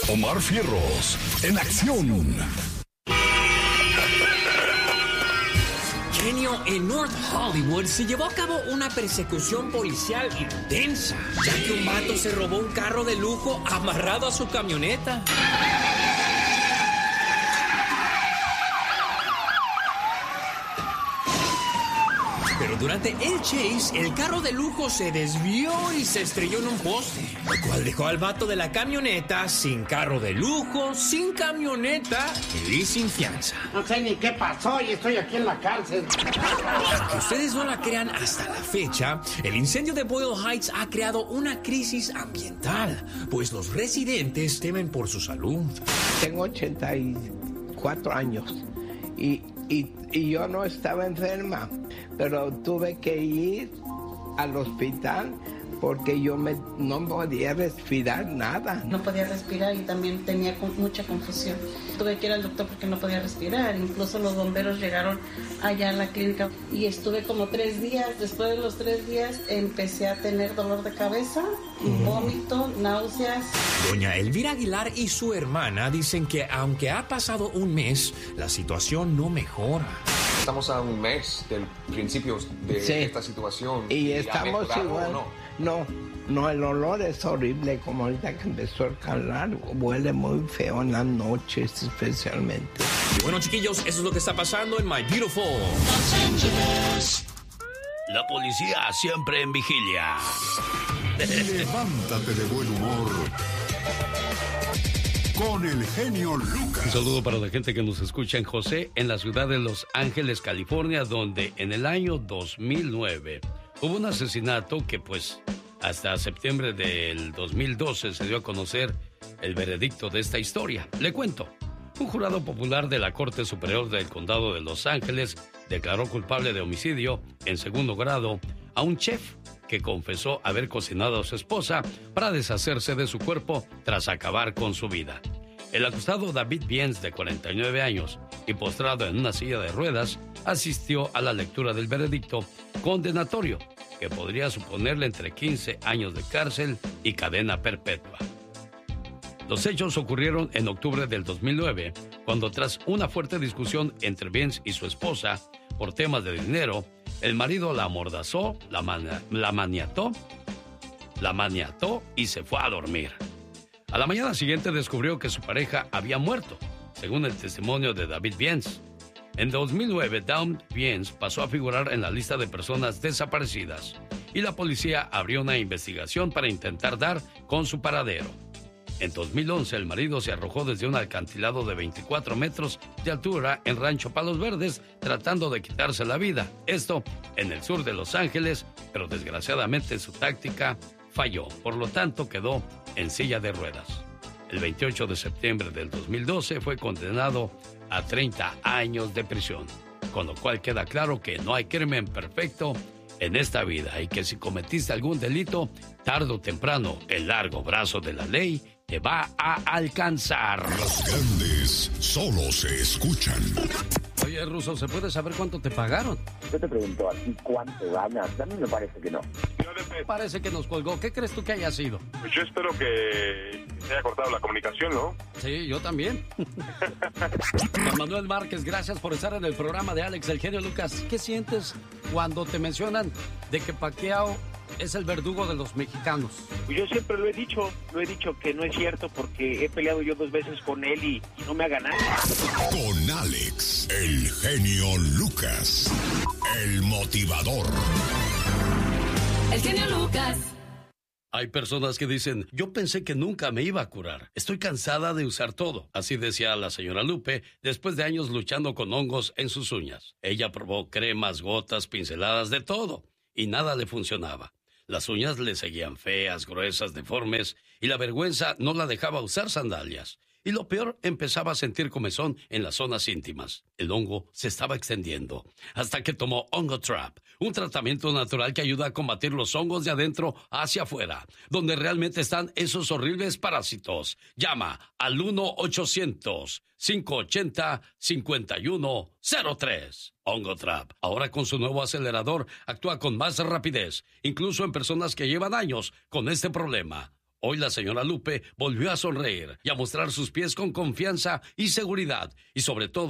Omar Fierros, en acción. Genio, en North Hollywood se llevó a cabo una persecución policial intensa, ya que un vato se robó un carro de lujo amarrado a su camioneta. Pero durante el chase, el carro de lujo se desvió y se estrelló en un poste, lo cual dejó al vato de la camioneta sin carro de lujo, sin camioneta y sin fianza. No sé ni qué pasó y estoy aquí en la cárcel. Aunque ustedes no la crean, hasta la fecha, el incendio de Boyle Heights ha creado una crisis ambiental, pues los residentes temen por su salud. Tengo 84 años y yo no estaba enferma, pero tuve que ir al hospital porque yo no podía respirar nada. No podía respirar y también tenía mucha confusión. Tuve que ir al doctor porque no podía respirar. Incluso los bomberos llegaron allá a la clínica y estuve como 3 días. Después de los 3 días empecé a tener dolor de cabeza, vómito, náuseas. Doña Elvira Aguilar y su hermana dicen que aunque ha pasado un mes, la situación no mejora. Estamos a un mes del principio de esta situación. Y estamos igual. No, el olor es horrible, como ahorita que empezó a calar. Huele muy feo en las noches, especialmente. Y bueno, chiquillos, eso es lo que está pasando en My Beautiful Los Ángeles. La policía siempre en vigilia. Levántate de buen humor con el genio Lucas. Un saludo para la gente que nos escucha en José, en la ciudad de Los Ángeles, California, donde en el año 2009 hubo un asesinato que pues hasta septiembre del 2012 se dio a conocer el veredicto de esta historia. Le cuento. Un jurado popular de la Corte Superior del Condado de Los Ángeles declaró culpable de homicidio en segundo grado a un chef que confesó haber cocinado a su esposa para deshacerse de su cuerpo tras acabar con su vida. El acusado David Biens, de 49 años y postrado en una silla de ruedas, asistió a la lectura del veredicto condenatorio, que podría suponerle entre 15 años de cárcel y cadena perpetua. Los hechos ocurrieron en octubre del 2009, cuando tras una fuerte discusión entre Biens y su esposa por temas de dinero, el marido la amordazó, la maniató y se fue a dormir. A la mañana siguiente descubrió que su pareja había muerto, según el testimonio de David Biens. En 2009, Dawn Biens pasó a figurar en la lista de personas desaparecidas y la policía abrió una investigación para intentar dar con su paradero. En 2011, el marido se arrojó desde un acantilado de 24 metros de altura en Rancho Palos Verdes, tratando de quitarse la vida. Esto en el sur de Los Ángeles, pero desgraciadamente su táctica falló. Por lo tanto, quedó en silla de ruedas. El 28 de septiembre del 2012 fue condenado a 30 años de prisión. Con lo cual queda claro que no hay crimen perfecto en esta vida y que si cometiste algún delito, tarde o temprano el largo brazo de la ley te va a alcanzar. Los grandes solo se escuchan. Oye, Ruso, ¿se puede saber cuánto te pagaron? Yo te pregunto a ti cuánto ganas. A mí me parece que no. Parece que nos colgó. ¿Qué crees tú que haya sido? Pues yo espero que se haya cortado la comunicación, ¿no? Sí, yo también. Juan Manuel Márquez, gracias por estar en el programa de Alex, el genio Lucas. ¿Qué sientes cuando te mencionan de que Pacquiao es el verdugo de los mexicanos? Yo siempre lo he dicho que no es cierto porque he peleado yo 2 veces con él y no me ha ganado. Con Alex, el genio Lucas, el motivador. El genio Lucas. Hay personas que dicen, yo pensé que nunca me iba a curar. Estoy cansada de usar todo. Así decía la señora Lupe después de años luchando con hongos en sus uñas. Ella probó cremas, gotas, pinceladas, de todo, y nada le funcionaba. Las uñas le seguían feas, gruesas, deformes, y la vergüenza no la dejaba usar sandalias. Y lo peor, empezaba a sentir comezón en las zonas íntimas. El hongo se estaba extendiendo, hasta que tomó Hongo Trap, un tratamiento natural que ayuda a combatir los hongos de adentro hacia afuera, donde realmente están esos horribles parásitos. Llama al 1-800-580-5103. Hongo Trap, ahora con su nuevo acelerador, actúa con más rapidez, incluso en personas que llevan años con este problema. Hoy la señora Lupe volvió a sonreír y a mostrar sus pies con confianza y seguridad, y sobre todo